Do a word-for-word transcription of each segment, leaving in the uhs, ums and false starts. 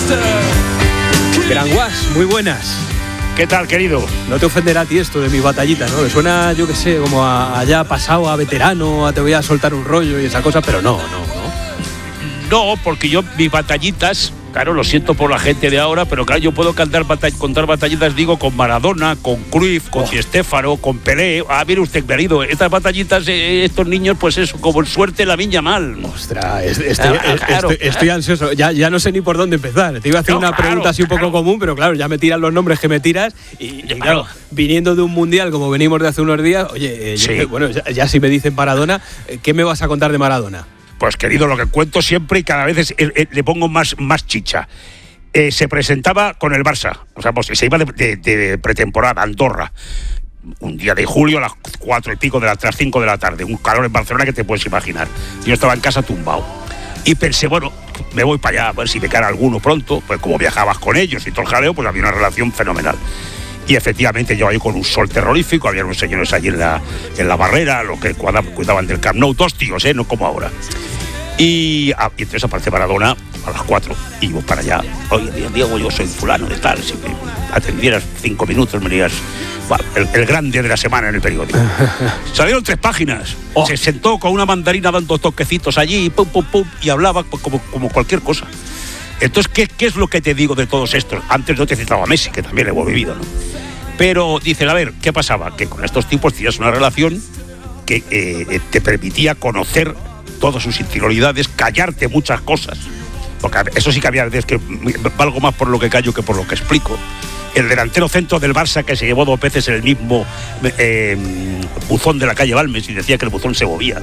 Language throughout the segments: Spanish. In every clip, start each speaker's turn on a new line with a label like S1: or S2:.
S1: Gran Guas, muy buenas.
S2: ¿Qué tal, querido?
S1: No te ofenderá a ti esto de mis batallitas, ¿no? Me suena, yo qué sé, como a, a ya pasado, a veterano, a te voy a soltar un rollo y esa cosa, pero no, no, no.
S2: No, porque yo mis batallitas, claro, lo siento por la gente de ahora, pero claro, yo puedo cantar batall- contar batallitas, digo, con Maradona, con Cruyff, con oh. Di Stéfano, con Pelé. Ah, mire usted, querido, estas batallitas, eh, estos niños, pues eso, como suerte la viña mal.
S1: Ostras, estoy, ah, claro, estoy, estoy ansioso, ya, ya no sé ni por dónde empezar. Te iba a hacer no, una claro, pregunta así un poco claro. común, pero claro, ya me tiras los nombres que me tiras y, y claro, claro, viniendo de un mundial como venimos de hace unos días, oye, eh, sí. yo, bueno, ya, ya si me dicen Maradona, ¿qué me vas a contar de Maradona?
S2: Pues querido, lo que cuento siempre y cada vez es, es, es, le pongo más, más chicha. Eh, se presentaba con el Barça, o sea, pues, se iba de, de, de pretemporada a Andorra, un día de julio a las cuatro y pico de las tres, cinco de la tarde, un calor en Barcelona que te puedes imaginar. Yo estaba en casa tumbado y pensé, bueno, me voy para allá a ver si me cae alguno pronto, pues como viajabas con ellos y todo el jaleo, pues había una relación fenomenal. Y efectivamente yo ahí con un sol terrorífico, había unos señores allí en la, en la barrera, los que cuidaban del Camp Nou, dos tíos, ¿eh? No como ahora. Y, ah, y entonces aparece Maradona a las cuatro y voy para allá. Oye, Diego, yo soy fulano de tal, si me atendieras cinco minutos me dirías, bueno, el, el grande de la semana en el periódico. Salieron tres páginas, oh. Se sentó con una mandarina dando toquecitos allí, pum, pum, pum, y hablaba como, como cualquier cosa. Entonces, ¿qué, ¿qué es lo que te digo de todos estos? Antes no te citaba a Messi, que también lo hemos vivido, ¿no? Pero dicen, a ver, ¿qué pasaba? Que con estos tipos tenías una relación que eh, te permitía conocer todas sus interioridades, callarte muchas cosas. Porque eso sí que había veces que valgo más por lo que callo que por lo que explico. El delantero centro del Barça que se llevó dos veces el mismo eh, buzón de la calle Balmes y decía que el buzón se movía.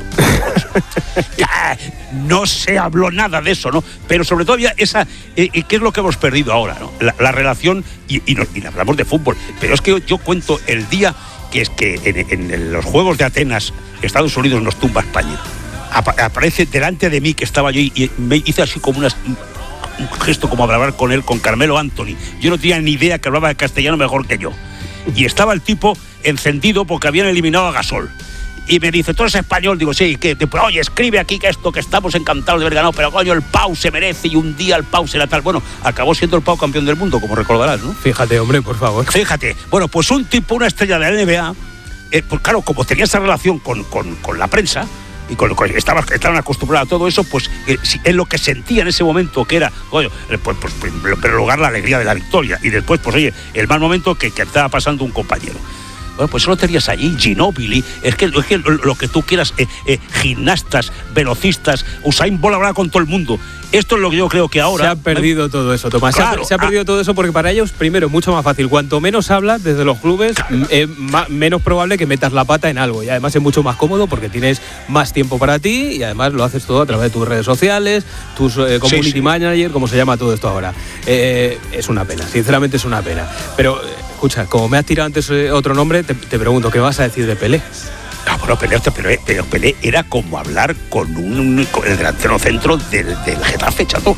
S2: Ya, no se habló nada de eso, ¿no? Pero sobre todo había esa, eh, ¿qué es lo que hemos perdido ahora, ¿no? La, la relación, y, y, y hablamos de fútbol, pero es que yo, yo cuento el día que es que en, en los Juegos de Atenas, Estados Unidos nos tumba a España. Apa- aparece delante de mí, que estaba yo, y, y me hice así como unas... un gesto como hablar con él, con Carmelo Anthony. Yo no tenía ni idea que hablaba castellano mejor que yo. Y estaba el tipo encendido porque habían eliminado a Gasol. Y me dice, ¿tú eres español? Digo, sí, que oye, escribe aquí que esto, que estamos encantados de haber ganado, pero coño, el Pau se merece y un día el Pau será tal. Bueno, acabó siendo el Pau campeón del mundo, como recordarás, ¿no?
S1: Fíjate, hombre, por favor.
S2: Fíjate. Bueno, pues un tipo, una estrella de la N B A, eh, pues claro, como tenía esa relación con, con, con la prensa, y con lo que estaban, estaban acostumbrados a todo eso, pues eh, es lo que sentía en ese momento, que era, coño, pues, pues, en primer lugar la alegría de la victoria, y después, pues oye, el mal momento que, que estaba pasando un compañero. Bueno, pues solo tenías allí Ginóbili, es que, es que lo que tú quieras, eh, eh, gimnastas, velocistas, Usain Bolt hablaba con todo el mundo. Esto es lo que yo creo que ahora...
S1: Se ha perdido eh, todo eso, Tomás. Claro, se, ha, se ha perdido ah, todo eso porque para ellos, primero, mucho más fácil. Cuanto menos hablas desde los clubes, claro. es ma, menos probable que metas la pata en algo. Y además es mucho más cómodo porque tienes más tiempo para ti y además lo haces todo a través de tus redes sociales, tus eh, community sí, sí. manager, como se llama todo esto ahora. Eh, es una pena, sinceramente es una pena. Pero, eh, escucha, como me has tirado antes eh, otro nombre, te, te pregunto, ¿qué vas a decir de Pelé?
S2: Ah, bueno, Pelé, pero, pero Pelé era como hablar con, un, con el delantero centro del, del Getafe, chato.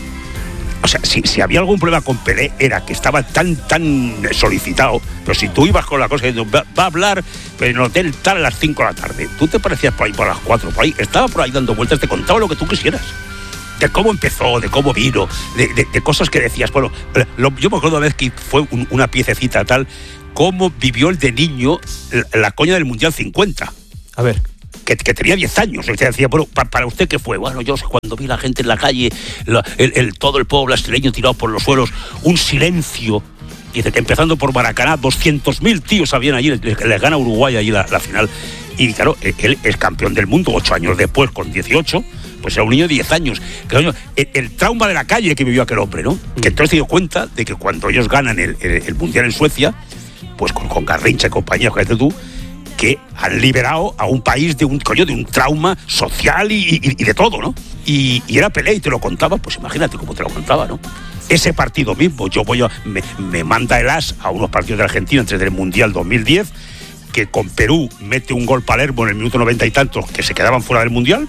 S2: O sea, si, si había algún problema con Pelé era que estaba tan, tan solicitado, pero si tú ibas con la cosa diciendo, va, va a hablar pero en el hotel tal a las cinco de la tarde, tú te parecías por ahí por las cuatro, por ahí, estaba por ahí dando vueltas, te contaba lo que tú quisieras. De cómo empezó, de cómo vino, de, de, de cosas que decías. Bueno, lo, yo me acuerdo una vez que fue un, una piececita tal, cómo vivió el de niño la, la coña del Mundial cincuenta.
S1: A ver.
S2: Que, que tenía diez años. Usted decía, bueno, para, para usted, ¿qué fue? Bueno, yo cuando vi la gente en la calle, la, el, el, todo el pueblo brasileño tirado por los suelos, un silencio. Dice que empezando por Maracaná, doscientos mil tíos habían allí, les, les gana Uruguay allí la, la final. Y claro, él es campeón del mundo, ocho años después, con dieciocho, pues era un niño de diez años. Claro, el, el trauma de la calle que vivió aquel hombre, ¿no? Que entonces se dio cuenta de que cuando ellos ganan el, el, el Mundial en Suecia, pues con, con Garrincha y compañía, fíjate tú, que han liberado a un país de un coño de un trauma social y, y, y de todo, ¿no? Y, y era Pelé y te lo contaba, pues imagínate cómo te lo contaba, ¿no? Ese partido mismo, yo voy a, me, me manda el as a unos partidos de Argentina antes del Mundial dos mil diez, que con Perú mete un gol Palermo en el minuto noventa y tantos, que se quedaban fuera del Mundial,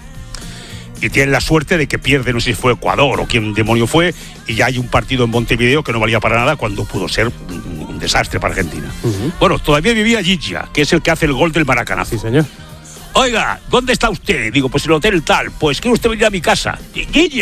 S2: y tienen la suerte de que pierde, no sé si fue Ecuador o quién demonio fue, y ya hay un partido en Montevideo que no valía para nada cuando pudo ser un, un desastre para Argentina. Uh-huh. Bueno, todavía vivía Gigia, que es el que hace el gol del Maracaná.
S1: Sí, señor.
S2: Oiga, ¿dónde está usted? Digo, pues en el hotel tal. Pues quiere usted venir a mi casa. Gigia,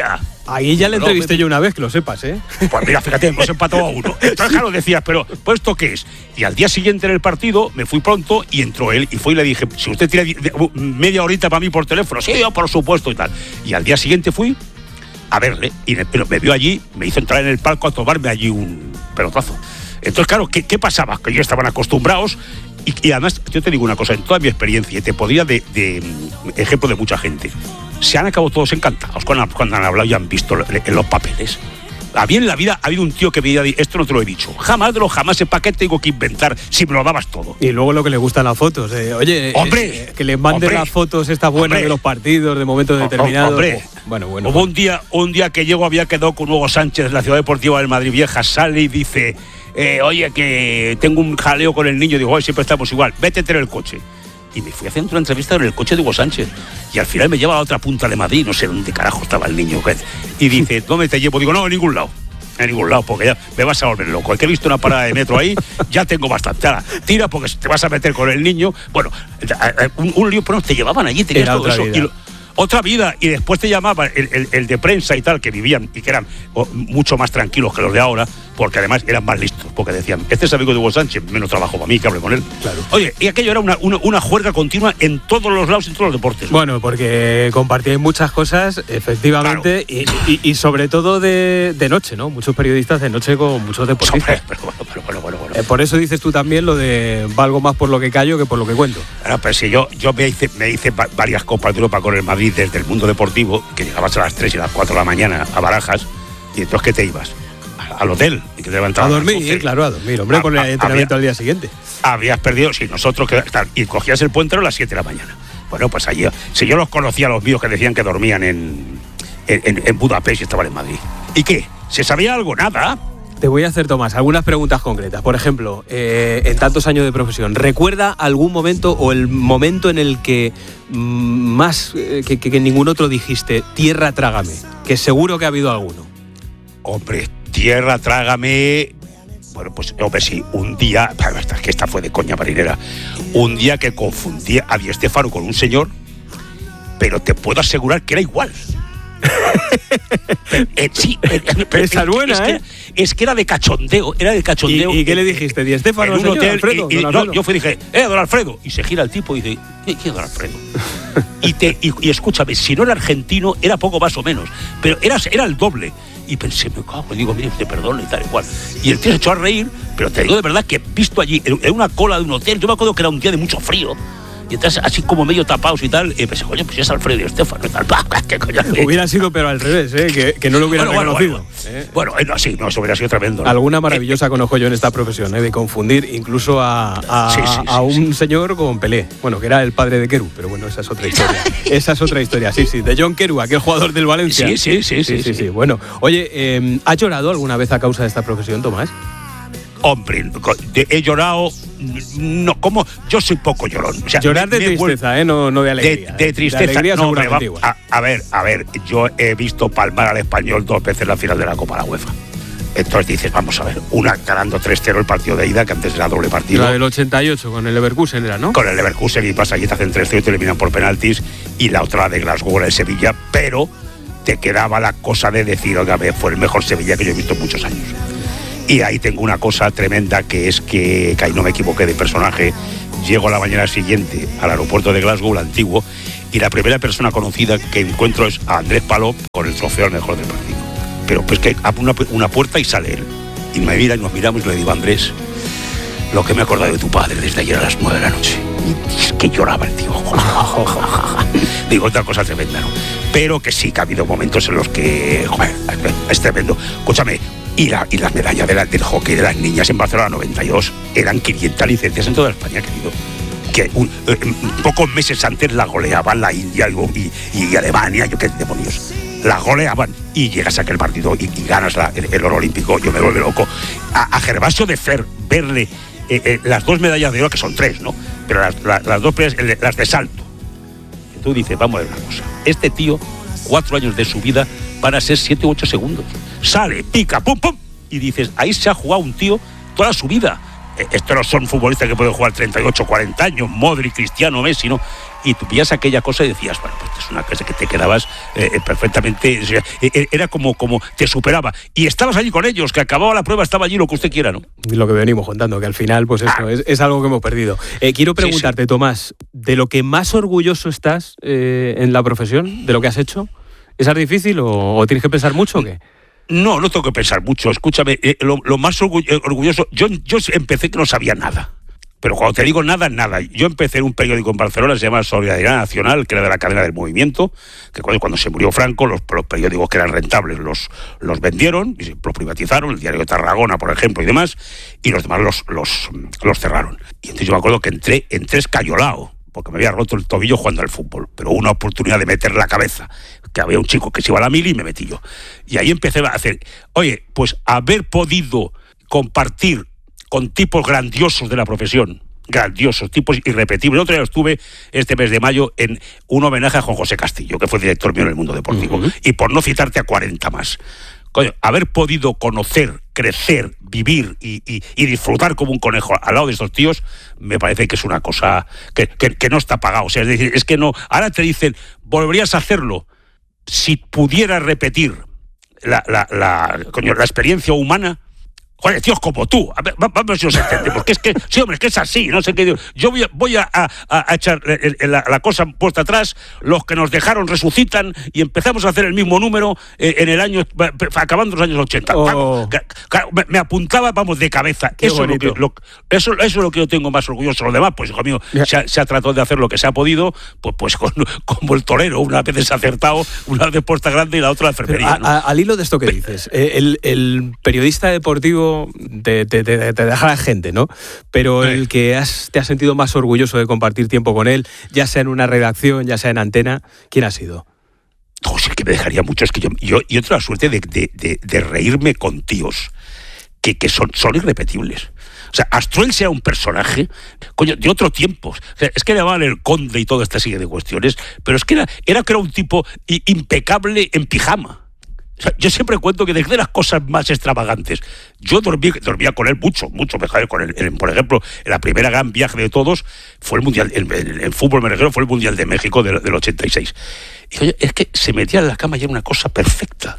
S1: Ahí ya le
S2: pero,
S1: entrevisté
S2: me,
S1: yo una vez, que lo sepas, ¿eh?
S2: Pues mira, fíjate, hemos empatado a uno. Entonces, claro, decías, pero, ¿pues esto qué es? Y al día siguiente en el partido me fui pronto y entró él y fue y le dije, si usted tiene media horita para mí por teléfono, sí, yo por supuesto y tal. Y al día siguiente fui a verle y me, pero me vio allí, me hizo entrar en el palco a tomarme allí un pelotazo. Entonces, claro, ¿qué, qué pasaba? Que ellos estaban acostumbrados y, y además, yo te digo una cosa, en toda mi experiencia, y te podría de, de ejemplo de mucha gente, se han acabado todos encantados cuando, cuando han hablado y han visto en los papeles. A mí en la vida ha habido un tío que me diga, esto no te lo he dicho, jamás de lo jamás, ¿para qué tengo que inventar si me lo dabas todo?
S1: Y luego lo que le gustan las fotos, eh. oye,
S2: hombre,
S1: eh, que les manden las fotos estas buenas hombre, de los partidos, de momentos determinados.
S2: Hombre,
S1: oh, bueno, bueno.
S2: Hubo un día, un día que llego, había quedado con Hugo Sánchez en la Ciudad Deportiva del Madrid Vieja, sale y dice, eh, oye, que tengo un jaleo con el niño, digo, oye, siempre estamos igual, vétete en el coche. Y me fui haciendo una entrevista en el coche de Hugo Sánchez. Y al final me lleva a otra punta de Madrid, no sé dónde carajo estaba el niño. Y dice, ¿dónde te llevo? Digo, no, en ningún lado. En ningún lado, porque ya me vas a volver loco. El que he visto una parada de metro ahí, ya tengo bastante. Ahora, tira porque te vas a meter con el niño. Bueno, un, un lío, pero te llevaban allí, tenías todo eso. Y lo, otra vida, y después te llamaban el, el, el de prensa y tal, que vivían y que eran oh, mucho más tranquilos que los de ahora, porque además eran más listos, porque decían, este es amigo de Hugo Sánchez, menos trabajo para mí, que hable con él.
S1: Claro.
S2: Oye, y aquello era una, una, una juerga continua en todos los lados, en todos los deportes.
S1: Bueno, porque compartíais muchas cosas, efectivamente, claro. y, y, y sobre todo de, de noche, ¿no? Muchos periodistas de noche con muchos deportistas.
S2: Pero bueno, pero bueno, bueno, bueno.
S1: Eh, por eso dices tú también lo de valgo más por lo que callo que por lo que cuento.
S2: Bueno, pero si yo, yo me hice, me hice varias copas de Europa con el Madrid desde el mundo deportivo, que llegabas a las tres y a las cuatro de la mañana a Barajas, y entonces ¿qué te ibas? Al hotel y que te levantabas
S1: a dormir, a claro, a dormir, hombre, a, con el entrenamiento había, al día siguiente.
S2: Habías perdido, si nosotros que, y cogías el puente a las siete de la mañana. Bueno, pues allí, si yo los conocía a los míos que decían que dormían en, en, en Budapest y estaban en Madrid. ¿Y qué? ¿Se sabía algo? Nada.
S1: Te voy a hacer, Tomás, algunas preguntas concretas. Por ejemplo, eh, en tantos años de profesión, ¿recuerda algún momento o el momento en el que mm, más eh, que, que, que ningún otro dijiste, tierra trágame? Que seguro que ha habido alguno.
S2: Hombre, tierra trágame. Bueno, pues hombre, sí, un día, es que esta fue de coña marinera, un día que confundía a Di Stéfano con un señor, pero te puedo asegurar que era igual. pero, eh, sí, eh, pero,
S1: esa es buena,
S2: es,
S1: ¿eh?
S2: Que, es que era de cachondeo, era de cachondeo.
S1: ¿Y, y qué le dijiste? ¿Di Stéfano?
S2: En un
S1: señor,
S2: hotel,
S1: Alfredo,
S2: y, y,
S1: don Alfredo.
S2: No, yo fui y dije, eh, don Alfredo. Y se gira el tipo y dice, ¿quién es don Alfredo? y, te, y, y escúchame, si no era argentino, era poco más o menos, pero era, era el doble. Y pensé, me cago, y digo, mire, te perdono y tal y cual. Y el tío se echó a reír, pero te digo de verdad que visto allí, en, en una cola de un hotel, yo me acuerdo que era un día de mucho frío, y entonces así como medio tapados y tal, y pensé, coño, pues es Alfredo y Stéfano y tal. ¿Qué coño?
S1: Hubiera sido, pero al revés, ¿eh? que, que no lo hubieran
S2: bueno,
S1: reconocido.
S2: Bueno, bueno, ¿eh? bueno no, sí, no, eso hubiera sido tremendo, ¿no?
S1: Alguna maravillosa conozco yo en esta profesión, ¿eh? de confundir incluso a, a,
S2: sí, sí,
S1: a
S2: sí,
S1: un
S2: sí.
S1: señor con Pelé. Bueno, que era el padre de Querú, pero bueno, esa es otra historia. esa es otra historia, sí, sí. De John Querú, aquel jugador del Valencia.
S2: Sí, sí, sí, sí.
S1: sí, sí,
S2: sí,
S1: sí. Bueno, oye, eh, ¿has llorado alguna vez a causa de esta profesión, Tomás?
S2: Hombre, he llorado, no, como yo soy poco llorón. O sea,
S1: Llorar de
S2: me, me
S1: tristeza, vuelvo, ¿eh? No, no de alegría.
S2: De, de tristeza,
S1: de alegría,
S2: no, hombre, va,
S1: igual.
S2: a, a ver, a ver, yo he visto palmar al Español dos veces en la final de la Copa de la UEFA. Entonces dices, vamos a ver, una ganando tres cero el partido de ida, que antes era doble partido.
S1: La del ochenta y ocho, con el Leverkusen era, ¿no?
S2: Con el Leverkusen, y pasa allí te hacen tres cero y te eliminan por penaltis, y la otra de Glasgow era el Sevilla, pero te quedaba la cosa de decir, oiga, fue el mejor Sevilla que yo he visto en muchos años. Y ahí tengo una cosa tremenda, que es que, que ahí no me equivoqué de personaje. Llego a la mañana siguiente al aeropuerto de Glasgow, el antiguo, y la primera persona conocida que encuentro es a Andrés Palop con el trofeo al mejor del partido. Pero pues que abre una, una puerta y sale él. Y me mira y nos miramos y le digo, Andrés, lo que me he acordado de tu padre desde ayer a las nueve de la noche. Y es que lloraba el tío. Digo, otra cosa tremenda, ¿no? Pero que sí que ha habido momentos en los que, joder, es tremendo. Escúchame, y, la, y las medallas de la, del hockey de las niñas en Barcelona noventa y dos eran quinientas licencias en toda España, querido. Que un, eh, pocos meses antes la goleaban la India y, y, y Alemania, yo qué demonios. La goleaban y llegas a aquel partido y, y ganas la, el, el oro olímpico. Yo me vuelvo loco. A, a Gervasio de Fer, verle eh, eh, las dos medallas de oro, que son tres, ¿no? Pero las, las, las dos las de salto. Y tú dices, vamos a ver una cosa. Este tío, cuatro años de su vida van a ser siete u ocho segundos. Sale, pica, pum, pum. Y dices, ahí se ha jugado un tío toda su vida. Estos no son futbolistas que pueden jugar treinta y ocho, cuarenta años, Modric, Cristiano, Messi, ¿no? Y tú pillas aquella cosa y decías, bueno, pues es una cosa que te quedabas eh, perfectamente, o sea, era como, como te superaba. Y estabas allí con ellos, que acababa la prueba, estaba allí lo que usted quiera, ¿no?
S1: Lo que venimos contando, que al final, pues eso, ah. es, es algo que hemos perdido. Eh, quiero preguntarte, sí, sí. Tomás, ¿de lo que más orgulloso estás eh, en la profesión, de lo que has hecho? ¿Es difícil o, o tienes que pensar mucho o qué?
S2: No, no tengo que pensar mucho. Escúchame, eh, lo, lo más orgulloso, yo, yo empecé que no sabía nada. Pero cuando te digo nada, nada. Yo empecé en un periódico en Barcelona, se llama Solidaridad Nacional, que era de la cadena del movimiento, que cuando, cuando se murió Franco, los, los periódicos que eran rentables los, los vendieron, y los privatizaron, el Diario de Tarragona, por ejemplo, y demás, y los demás los, los, los cerraron. Y entonces yo me acuerdo que entré, entré escayolado, porque me había roto el tobillo jugando al fútbol, pero una oportunidad de meter la cabeza, que había un chico que se iba a la mili y me metí yo. Y ahí empecé a hacer, oye, pues haber podido compartir con tipos grandiosos de la profesión, grandiosos, tipos irrepetibles. El otro día estuve este mes de mayo en un homenaje a Juan José Castillo, que fue director mío en el mundo deportivo, uh-huh. y por no citarte a cuarenta más. Coño, haber podido conocer, crecer, vivir y, y, y disfrutar como un conejo al lado de estos tíos, me parece que es una cosa que, que, que no está pagado. O sea, es decir, es que no. Ahora te dicen, volverías a hacerlo si pudieras repetir la, la, la, coño, la experiencia humana. Joder, tíos como tú, a ver, vamos a ver si os entendemos, que es que, sí, hombre, es que es así, no sé qué, yo voy a, voy a, a, a echar la, la cosa puesta atrás, los que nos dejaron resucitan y empezamos a hacer el mismo número eh, en el año, acabando los años ochenta. Oh. Claro, me, me apuntaba, vamos, de cabeza. Eso es, lo que, lo, eso, eso es lo que yo tengo más orgulloso. Lo demás, pues, hijo mío, se ha, se ha tratado de hacer lo que se ha podido, pues, pues con, como el torero, una vez acertado, una vez puesta grande y la otra la enfermería.
S1: A, ¿no? a, al hilo de esto que dices, eh, el, el periodista deportivo Te, te, te, te deja la gente, ¿no? Pero sí. el que has, te has sentido más orgulloso de compartir tiempo con él, ya sea en una redacción, ya sea en antena, ¿quién ha sido?
S2: No, sí que me dejaría mucho. Es que yo, yo, yo tengo la suerte de, de, de, de reírme con tíos que, que son, son irrepetibles. O sea, Astruel sea un personaje, coño, de otro tiempo. O sea, es que le llamaban el conde y toda esta serie de cuestiones, pero es que era, era que era un tipo impecable en pijama. O sea, yo siempre cuento que desde las cosas más extravagantes, yo dormí, dormía con él mucho, mucho mejor con él. En, por ejemplo, en la primera gran viaje de todos fue el Mundial, el, el, el fútbol me refiero, fue el Mundial de México del, del ochenta y seis. Y oye, es que se metía en la cama y era una cosa perfecta.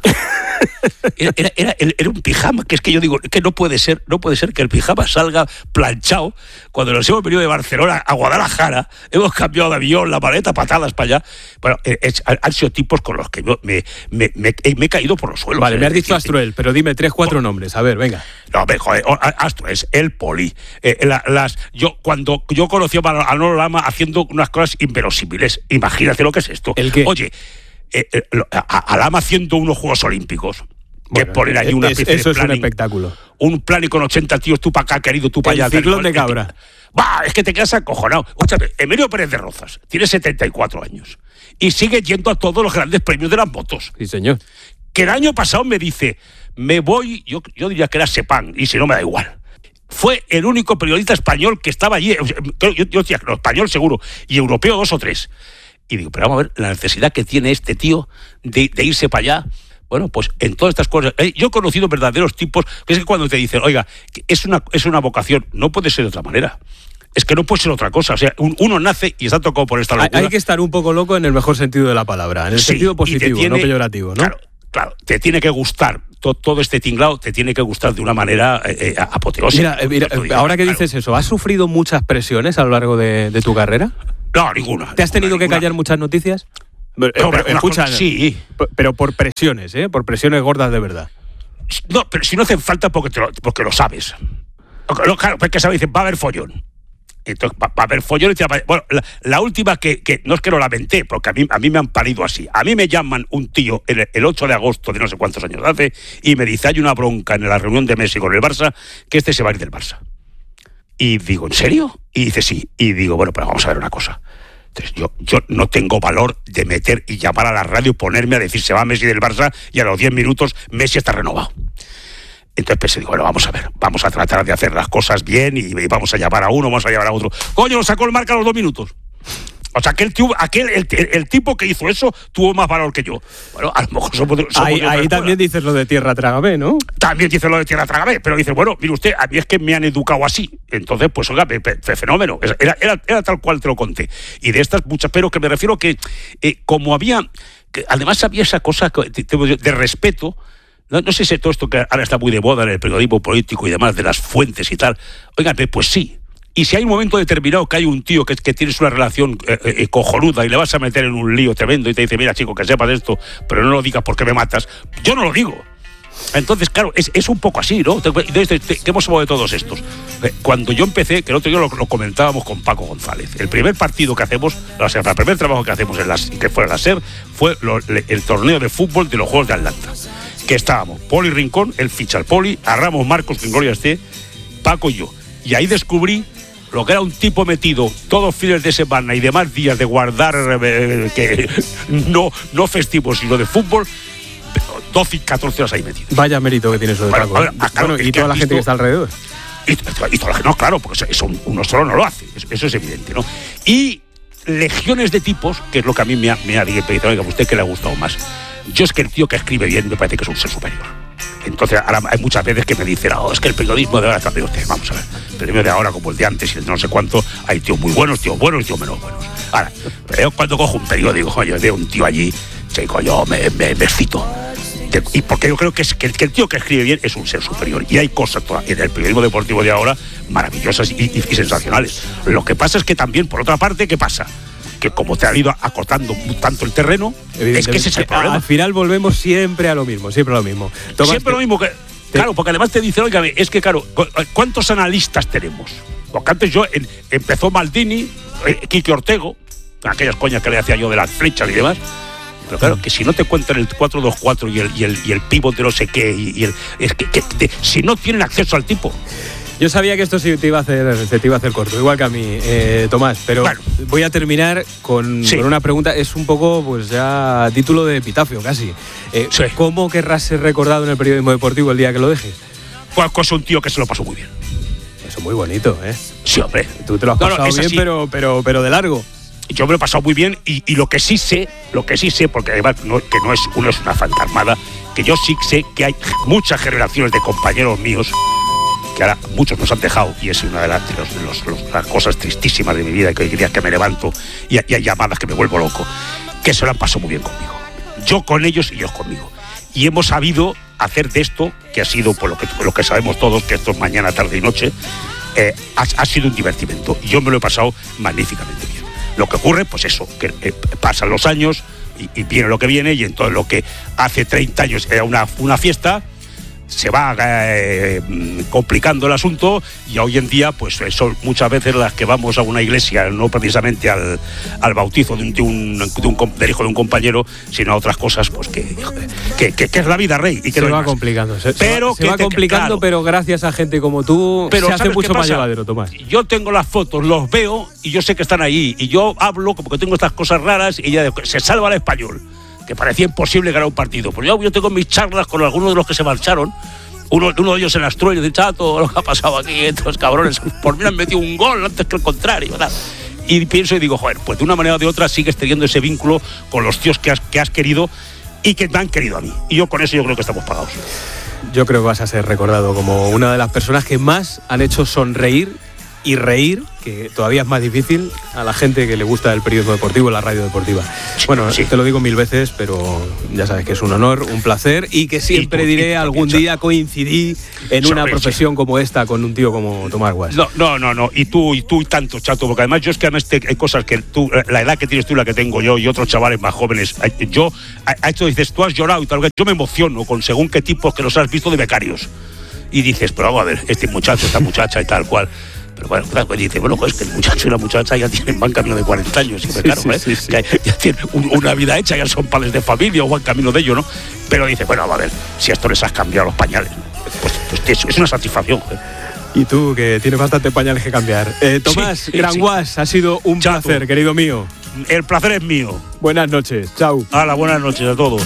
S2: Era, era, era, era un pijama, que es que yo digo, que no puede ser, no puede ser que el pijama salga planchado. Cuando nos hemos venido de Barcelona a Guadalajara, hemos cambiado de avión, la maleta, patadas para allá. Bueno, es, han sido tipos con los que yo me, me, me, me he caído por los suelos.
S1: Vale, me has dicho Astruel, pero dime tres, cuatro nombres, a ver, venga.
S2: No, joder, Astruel es el Poli. Eh, la, las, yo, cuando yo conocí a Manolo Lama haciendo unas cosas inverosímiles, imagínate lo que es esto.
S1: ¿El qué?
S2: Oye, eh, eh, a, a Lama haciendo unos Juegos Olímpicos. Que bueno, poner ahí una
S1: es, eso de es un espectáculo.
S2: Un plan y con ochenta tíos, tú para acá, querido, tú para allá.
S1: El ciclón de cabra.
S2: Va, es que te quedas acojonado. Escúchame, Emilio Pérez de Rozas tiene setenta y cuatro años y sigue yendo a todos los grandes premios de las motos.
S1: Sí, señor.
S2: Que el año pasado me dice, me voy, yo, yo diría que era Sepang, y si no me da igual. Fue el único periodista español que estaba allí, yo, yo, yo decía, no, español seguro, y europeo dos o tres. Y digo, pero vamos a ver la necesidad que tiene este tío de, de irse para allá. Bueno, pues en todas estas cosas, eh, yo he conocido verdaderos tipos, que es que cuando te dicen, oiga, es una, es una vocación, no puede ser de otra manera. Es que no puede ser otra cosa. O sea, un, uno nace y está tocado por esta locura.
S1: Hay, hay que estar un poco loco en el mejor sentido de la palabra, en el sí, sentido positivo, tiene, no peyorativo, ¿no?
S2: Claro, claro, te tiene que gustar. Todo, todo este tinglado te tiene que gustar de una manera eh, apoteósica.
S1: Mira, mira digo, ahora que claro. dices eso, ¿has sufrido muchas presiones a lo largo de, de tu carrera?
S2: No, ninguna.
S1: ¿Te has tenido
S2: ninguna,
S1: que callar
S2: ninguna.
S1: muchas noticias?
S2: No,
S1: pero,
S2: pero,
S1: escucha,
S2: cosa, sí.
S1: Pero por presiones, ¿eh? Por presiones gordas de verdad.
S2: No, pero si no hacen falta porque, te lo, porque lo sabes. Claro, porque sabes, dicen, va a haber follón. Entonces, va, va a haber follón. Y bueno, la, la última que, que, no es que lo lamenté, porque a mí, a mí me han parido así. A mí me llaman un tío el, el ocho de agosto de no sé cuántos años hace y me dice, hay una bronca en la reunión de Messi con el Barça, que este se va a ir del Barça. Y digo, ¿en serio? Y dice, sí. Y digo, bueno, pero vamos a ver una cosa. Entonces, yo, yo no tengo valor de meter y llamar a la radio, ponerme a decir se va Messi del Barça y a los diez minutos Messi está renovado. Entonces pensé, digo, bueno, vamos a ver, vamos a tratar de hacer las cosas bien y, y vamos a llamar a uno, vamos a llamar a otro. Coño, lo sacó el Marca a los dos minutos. O sea, aquel, tío, aquel el, el, el tipo que hizo eso tuvo más valor que yo. Bueno, a lo mejor somos, somos
S1: Ahí, ahí también dices lo de tierra trágame, ¿no?
S2: También dices lo de tierra trágame, pero dices, bueno, mire usted, a mí es que me han educado así. Entonces, pues, oiga, fenómeno. Era, era, era tal cual te lo conté. Y de estas muchas, pero que me refiero que, eh, como había, que además había esa cosa de, de respeto. No, no sé si todo esto que ahora está muy de moda en el periodismo político y demás, de las fuentes y tal. Oigan, pues sí. Y si hay un momento determinado que hay un tío que, que tienes una relación eh, eh, cojonuda y le vas a meter en un lío tremendo y te dice, mira, chico, que sepas esto, pero no lo digas porque me matas, yo no lo digo. Entonces, claro, es, es un poco así, ¿no? ¿Qué hemos hablado de todos estos? Cuando yo empecé, que el otro día lo, lo comentábamos con Paco González, el primer partido que hacemos, o sea, el primer trabajo que hacemos en las, que fue en la SER, fue lo, el torneo de fútbol de los Juegos de Atlanta. Que estábamos, Poli Rincón, el ficha al Poli, a Ramos Marcos, que en gloria esté, Paco y yo. Y ahí descubrí lo que era un tipo metido todos fines de semana y demás días de guardar eh, que no, no festivos, sino de fútbol, doce y catorce horas ahí metido.
S1: Vaya mérito que tiene eso de bueno, Paco. A ver, a, claro, bueno, y toda la gente visto, que está alrededor.
S2: Y, y toda la gente, no, claro, porque eso un, uno solo no lo hace, eso, eso es evidente, ¿no? Y legiones de tipos, que es lo que a mí me ha, me ha dicho, oiga, ¿usted qué le ha gustado más? Yo es que el tío que escribe bien me parece que es un ser superior. Entonces, ahora hay muchas veces que me dicen, oh, es que el periodismo de ahora está peor. Vamos a ver, el periodismo de ahora, como el de antes y el de no sé cuánto, hay tíos muy buenos, tíos buenos y tíos menos buenos. Ahora, yo cuando cojo un periódico, oye, veo un tío allí, chico, yo me, me, me excito. Y porque yo creo que, es, que, el, que el tío que escribe bien es un ser superior. Y hay cosas en el periodismo deportivo de ahora maravillosas y, y, y sensacionales. Lo que pasa es que también, por otra parte, ¿qué pasa? Que como te ha ido acortando tanto el terreno, es que ese es el problema.
S1: Al final volvemos siempre a lo mismo, siempre a lo mismo.
S2: Tomás, siempre lo mismo que... Te... Claro, porque además te dicen, oiga, es que claro, ¿cuántos analistas tenemos? Porque antes yo, en, empezó Maldini, eh, Quique Ortego, aquellas coñas que le hacía yo de las flechas y demás. Pero claro, que si no te cuentan el cuatro dos cuatro y el, y el, y el pivot de no sé qué, y, y el, es que, que de, si no tienen acceso al tipo...
S1: Yo sabía que esto se te iba a hacer, se te iba a hacer corto, igual que a mí, eh, Tomás, pero bueno, voy a terminar con, sí. con una pregunta, es un poco, pues ya, título de epitafio casi. Eh, sí. ¿Cómo querrás ser recordado en el periodismo deportivo el día que lo dejes?
S2: Pues es un tío que se lo pasó muy bien.
S1: Eso es muy bonito, ¿eh?
S2: Sí, hombre.
S1: Tú te lo has pasado no, no, bien, pero, pero, pero de largo.
S2: Yo me lo he pasado muy bien y, y lo que sí sé, lo que sí sé, porque además no, que no es, uno es una fantasmada, que yo sí sé que hay muchas generaciones de compañeros míos que ahora muchos nos han dejado, y es una de las, de los, de los, los, las cosas tristísimas de mi vida, que hay días que me levanto y, y hay llamadas que me vuelvo loco, que se lo han pasado muy bien conmigo. Yo con ellos y ellos conmigo. Y hemos sabido hacer de esto, que ha sido por lo que, por lo que sabemos todos, que esto es mañana, tarde y noche, eh, ha, ha sido un divertimento. Y yo me lo he pasado magníficamente bien. Lo que ocurre, pues eso, que eh, pasan los años y, y viene lo que viene, y entonces lo que hace treinta años era una, una fiesta, se va eh, complicando el asunto, y hoy en día pues son muchas veces las que vamos a una iglesia, no precisamente al, al bautizo de un, de un, de un del hijo de un compañero, sino a otras cosas pues que, que, que, que es la vida, Rey, y que
S1: se
S2: no
S1: va
S2: más.
S1: complicando se,
S2: pero
S1: se va, se va
S2: te,
S1: complicando
S2: claro,
S1: pero gracias a gente como tú pero se hace mucho más llevadero, Tomás.
S2: Yo tengo las fotos, los veo y yo sé que están ahí, y yo hablo como que tengo estas cosas raras y ya se salva el español, que parecía imposible ganar un partido. Pero yo, yo tengo mis charlas con algunos de los que se marcharon. Uno, uno de ellos en Astro y dice, chato, lo que ha pasado aquí, estos cabrones, por mí han metido un gol antes que el contrario, ¿verdad? Y pienso y digo, joder, pues de una manera o de otra sigues teniendo ese vínculo con los tíos que has, que has querido y que me han querido a mí. Y yo con eso yo creo que estamos pagados.
S1: Yo creo que vas a ser recordado como una de las personas que más han hecho sonreír y reír, que todavía es más difícil, a la gente que le gusta el periodismo deportivo, la radio deportiva. Bueno, sí. Te lo digo mil veces, pero ya sabes que es un honor, un placer, y que siempre y tú, diré, y algún día coincidí en una Sorry, profesión sí. como esta con un tío como Tomás Guas.
S2: No, no, no, no, y tú, y tú y tanto, chato, porque además yo es que además te, hay cosas que tú, la edad que tienes tú, la que tengo yo, y otros chavales más jóvenes, yo, a esto dices, tú has llorado y tal, yo me emociono con según qué tipos que los has visto de becarios, y dices, pero vamos a ver, este muchacho, esta muchacha y tal cual. Pero bueno, pues dice, bueno, pues que el muchacho y la muchacha ya tienen van camino de cuarenta años, y sí, claro, sí, ¿eh? sí, sí. Ya, ya tienen un, una vida hecha, ya son padres de familia o van camino de ello, ¿no? Pero dice, bueno, a ver, si a esto les has cambiado los pañales, pues, pues es, es una satisfacción, ¿eh?
S1: Y tú, que tienes bastantes pañales que cambiar. Eh, Tomás, sí, Gran sí. Guas, ha sido un Chato. placer, querido mío.
S2: El placer es mío.
S1: Buenas noches, chao.
S2: Hola, buenas noches a todos.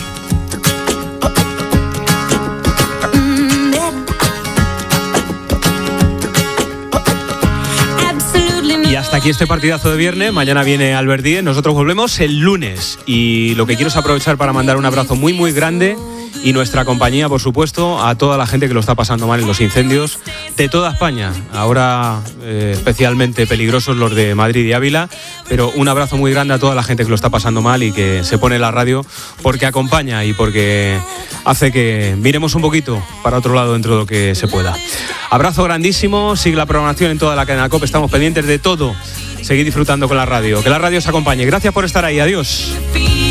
S1: hasta aquí este partidazo de viernes. Mañana viene Albert Díez. Nosotros volvemos el lunes. Y lo que quiero es aprovechar para mandar un abrazo muy, muy grande y nuestra compañía, por supuesto, a toda la gente que lo está pasando mal en los incendios de toda España. Ahora eh, especialmente peligrosos los de Madrid y Ávila, pero un abrazo muy grande a toda la gente que lo está pasando mal y que se pone la radio porque acompaña y porque hace que miremos un poquito para otro lado dentro de lo que se pueda. Abrazo grandísimo, sigue la programación en toda la cadena COPE, estamos pendientes de todo. Seguid disfrutando con la radio, que la radio os acompañe. Gracias por estar ahí, adiós.